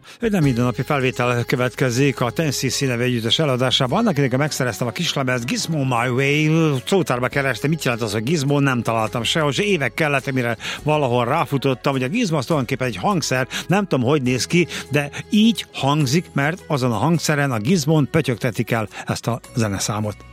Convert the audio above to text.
Egy nem mindennapi felvétel következik a Tennessee nevű együttes eladásában. Annak idején megszereztem a kislemezt, Gizmo My Way, szótárba kerestem, mit jelent az, hogy Gizmo, nem találtam sehol, és évek kellett, mire valahol ráfutottam, hogy a Gizmo az tulajdonképpen egy hangszer, nem tudom, hogy néz ki, de így hangzik, mert azon a hangszeren, a Gizmon pötyögtetik el ezt a zeneszámot.